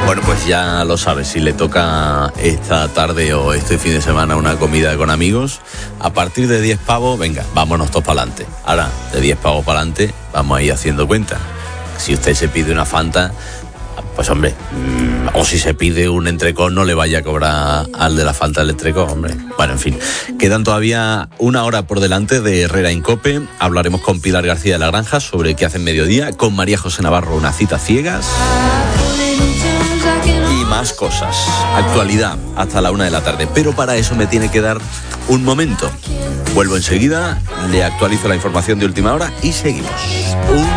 Bueno, pues ya lo sabes, si le toca esta tarde o este fin de semana una comida con amigos, a partir de 10 pavos, venga, vámonos todos para adelante. Ahora, de 10 pavos para adelante, vamos a ir haciendo cuenta. Si usted se pide una Fanta, pues hombre, o si se pide un entrecot, no le vaya a cobrar al de la Fanta el entrecot, hombre. Bueno, en fin, quedan todavía una hora por delante de Herrera en COPE. Hablaremos con Pilar García de la Granja sobre qué hace en mediodía, con María José Navarro una cita ciegas y más cosas. Actualidad hasta la 1 de la tarde, pero para eso me tiene que dar un momento. Vuelvo enseguida, le actualizo la información de última hora y seguimos.